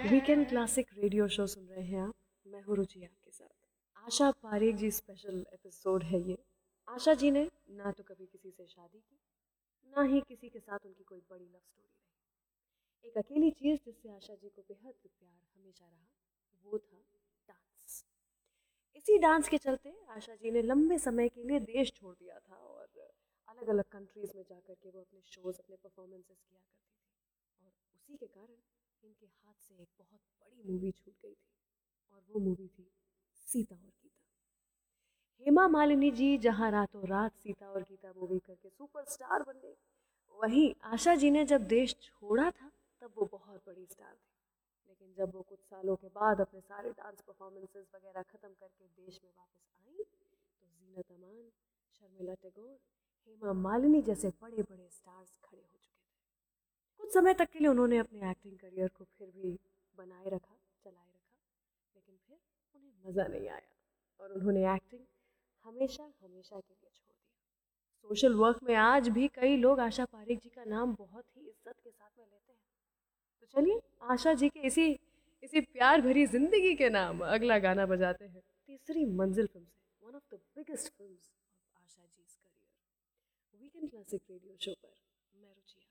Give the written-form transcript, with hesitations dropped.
Weekend classic radio show सुन रहे हैं आप। मैं हूँ रुचि आपके साथ। आशा पारेख जी स्पेशल एपिसोड है ये। आशा जी ने ना तो कभी किसी से शादी की, ना ही किसी के साथ उनकी कोई बड़ी लव स्टोरी रही। एक अकेली चीज़ जिससे आशा जी को बेहद प्यार हमेशा रहा, वो था डांस। इसी डांस के चलते आशा जी ने लंबे समय के लिए देश छोड़ दिया था और अलग अलग कंट्रीज़ में जाकर के वो अपने शोज़, अपने परफॉर्मेंसेस किया करती थी। और उसी के कारण इनके हाथ से एक बहुत बड़ी मूवी छूट गई थी, और वो मूवी थी सीता और गीता। हेमा मालिनी जी जहां रातों रात सीता और गीता मूवी करके सुपरस्टार बन गई, वहीं आशा जी ने जब देश छोड़ा था तब वो बहुत बड़ी स्टार थी। लेकिन जब वो कुछ सालों के बाद अपने सारे डांस परफॉर्मेंसेस वगैरह ख़त्म करके देश में वापस आई, तो जीनत अमान, शर्मिला टैगोर, हेमा मालिनी जैसे बड़े बड़े स्टार्स खड़े हो चुके थे। कुछ समय तक के लिए उन्होंने अपने एक्टिंग करियर को फिर भी बनाए रखा, चलाए रखा, लेकिन फिर उन्हें मज़ा नहीं आया और उन्होंने एक्टिंग हमेशा हमेशा के लिए छोड़ दिया। सोशल वर्क में आज भी कई लोग आशा पारेख जी का नाम बहुत ही इज्जत के साथ में लेते हैं। तो चलिए आशा जी के इसी इसी प्यार भरी जिंदगी के नाम अगला गाना बजाते हैं, तीसरी मंजिल फिल्म से, one of the biggest films of Asha जी's career. Weekend classic radio show पर मैं रुचि